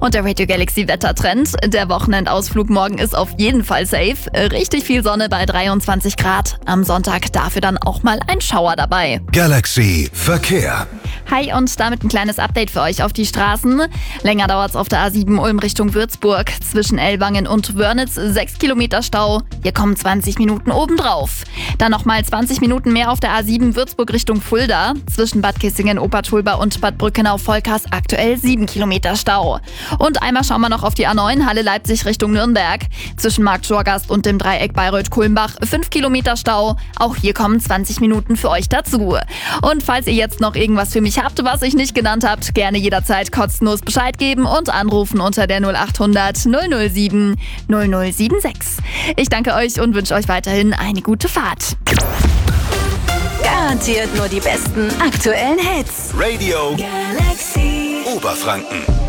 Und der Radio Galaxy Wettertrend. Der Wochenendausflug morgen ist auf jeden Fall safe. Richtig viel Sonne bei 23 Grad. Am Sonntag dafür dann auch mal ein Schauer dabei. Galaxy Verkehr. Hi und damit ein kleines Update für euch auf die Straßen. Länger dauert's auf der A7 Ulm Richtung Würzburg. Zwischen Ellwangen und Wörnitz 6 Kilometer Stau. Hier kommen 20 Minuten obendrauf. Dann nochmal 20 Minuten mehr auf der A7 Würzburg Richtung Fulda. Zwischen Bad Kissingen, Obertulba und Bad Brückenau-Volkers aktuell 7 Kilometer Stau. Und einmal schauen wir noch auf die A9 Halle Leipzig Richtung Nürnberg. Zwischen Markt Schorgast und dem Dreieck Bayreuth-Kulmbach 5 Kilometer Stau. Auch hier kommen 20 Minuten für euch dazu. Und falls ihr jetzt noch irgendwas für mich habt, was ich nicht genannt habt, gerne jederzeit kostenlos Bescheid geben und anrufen unter der 0800 007 0076. Ich danke euch und wünsche euch weiterhin eine gute Fahrt. Garantiert nur die besten aktuellen Hits. Radio Galaxy Oberfranken.